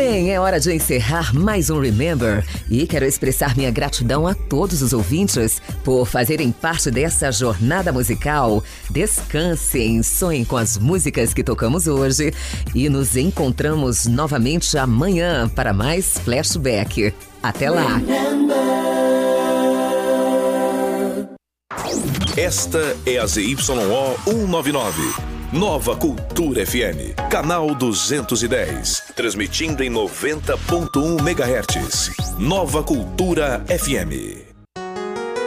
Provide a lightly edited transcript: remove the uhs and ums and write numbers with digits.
Bem, é hora de encerrar mais um Remember e quero expressar minha gratidão a todos os ouvintes por fazerem parte dessa jornada musical. Descansem, sonhem com as músicas que tocamos hoje e nos encontramos novamente amanhã para mais Flashback. Até lá! Esta é a ZYO 199. Nova Cultura FM, canal 210, transmitindo em 90.1 MHz. Nova Cultura FM.